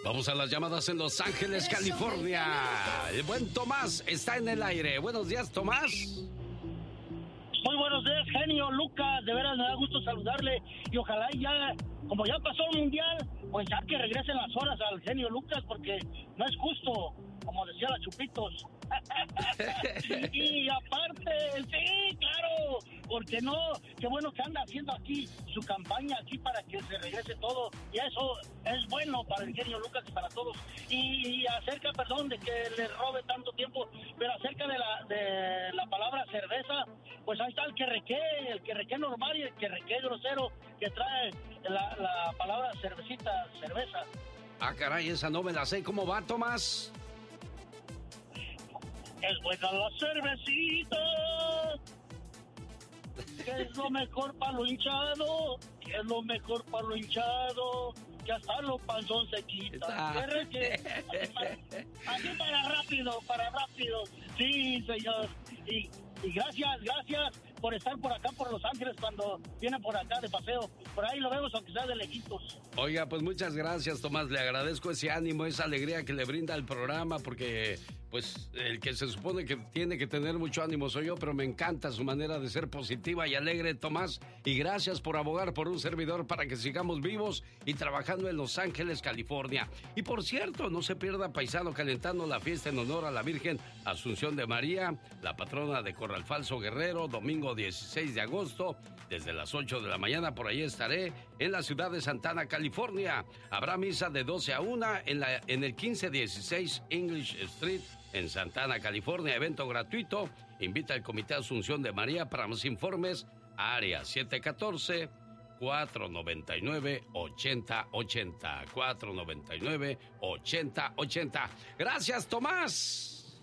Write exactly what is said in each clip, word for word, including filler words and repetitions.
Vamos a las llamadas en Los Ángeles, California. El buen Tomás está en el aire. Buenos días, Tomás. Muy buenos días, genio Lucas. De veras me da gusto saludarle. Y ojalá ya, como ya pasó el mundial, pues ya que regresen las horas al genio Lucas, porque no es justo, como decía la Chupitos. Y aparte, sí, claro, porque no, qué bueno que anda haciendo aquí su campaña aquí para que se regrese todo, y eso es bueno para el genio Lucas y para todos. Y, y acerca, perdón, de que le robe tanto tiempo, pero acerca de la de la palabra cerveza, pues ahí está el que requé, el que requé normal y el que requé grosero, que trae la, la palabra cervecita, cerveza. Ah, caray, esa no me la sé. ¿Cómo va, Tomás? Es buena la cervecita, que es lo mejor para lo hinchado, que es lo mejor para lo hinchado, que hasta lo panzón se quita. Que, así, para, así para rápido, para rápido. Sí, señor. Y, y gracias, gracias por estar por acá, por Los Ángeles, cuando viene por acá de paseo. Por ahí lo vemos, aunque sea de lejitos. Oiga, pues muchas gracias, Tomás. Le agradezco ese ánimo, esa alegría que le brinda el programa, porque pues el que se supone que tiene que tener mucho ánimo soy yo, pero me encanta su manera de ser positiva y alegre, Tomás. Y gracias por abogar por un servidor para que sigamos vivos y trabajando en Los Ángeles, California. Y por cierto, no se pierda, paisano, calentando la fiesta en honor a la Virgen Asunción de María, la patrona de Corral Falso Guerrero, domingo dieciséis de agosto, desde las ocho de la mañana. Por ahí estaré en la ciudad de Santana, California. Habrá misa de doce a una en, la, en el quince dieciséis English Street en Santana, California. Evento gratuito. Invita al Comité Asunción de María. Para más informes, área siete uno cuatro, cuatro nueve nueve, ocho cero ocho cero. cuatro nueve nueve, ocho cero ocho cero. Gracias, Tomás.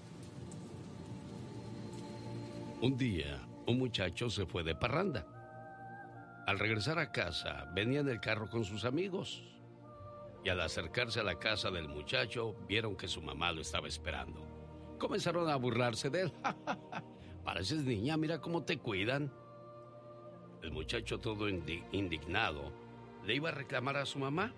Un día, un muchacho se fue de parranda. Al regresar a casa, venía en el carro con sus amigos. Y al acercarse a la casa del muchacho, vieron que su mamá lo estaba esperando. Comenzaron a burlarse de él. Pareces niña, mira cómo te cuidan. El muchacho, todo indignado, le iba a reclamar a su mamá.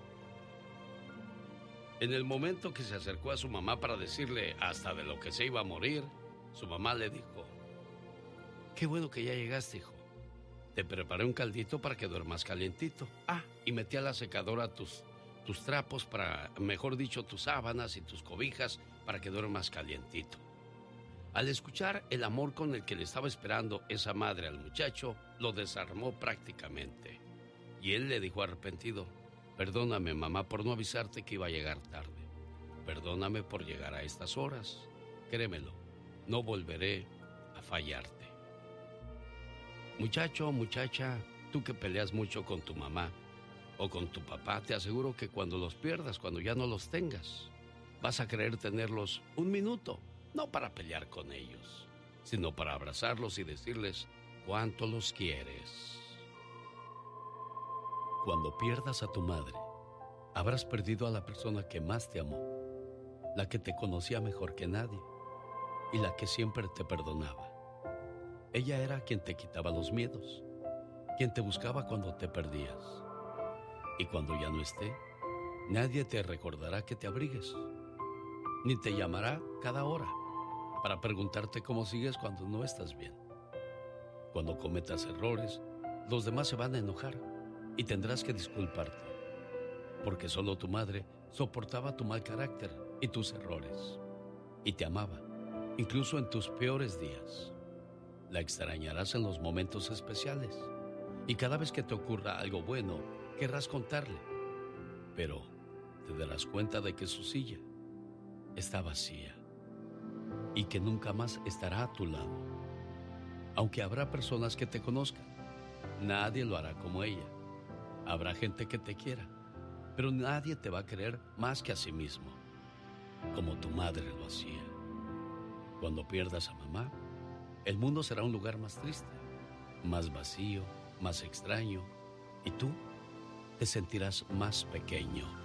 En el momento que se acercó a su mamá para decirle hasta de lo que se iba a morir, su mamá le dijo: qué bueno que ya llegaste, hijo. Te preparé un caldito para que duermas calientito. Ah, y metí a la secadora tus... tus trapos para, mejor dicho, tus sábanas y tus cobijas para que duermas calientito. Al escuchar el amor con el que le estaba esperando esa madre al muchacho, lo desarmó prácticamente. Y él le dijo arrepentido: perdóname, mamá, por no avisarte que iba a llegar tarde. Perdóname por llegar a estas horas. Créemelo, no volveré a fallarte. Muchacho, muchacha, tú que peleas mucho con tu mamá o con tu papá, te aseguro que cuando los pierdas, cuando ya no los tengas, vas a querer tenerlos un minuto, no para pelear con ellos, sino para abrazarlos y decirles cuánto los quieres. Cuando pierdas a tu madre, habrás perdido a la persona que más te amó, la que te conocía mejor que nadie y la que siempre te perdonaba. Ella era quien te quitaba los miedos, quien te buscaba cuando te perdías. Y cuando ya no esté, nadie te recordará que te abrigues, ni te llamará cada hora para preguntarte cómo sigues cuando no estás bien. Cuando cometas errores, los demás se van a enojar y tendrás que disculparte, porque solo tu madre soportaba tu mal carácter y tus errores, y te amaba, incluso en tus peores días. La extrañarás en los momentos especiales, y cada vez que te ocurra algo bueno, querrás contarle, pero te darás cuenta de que su silla está vacía y que nunca más estará a tu lado. Aunque habrá personas que te conozcan, nadie lo hará como ella. Habrá gente que te quiera, pero nadie te va a querer más que a sí mismo, como tu madre lo hacía. Cuando pierdas a mamá, el mundo será un lugar más triste, más vacío, más extraño, y tú te sentirás más pequeño.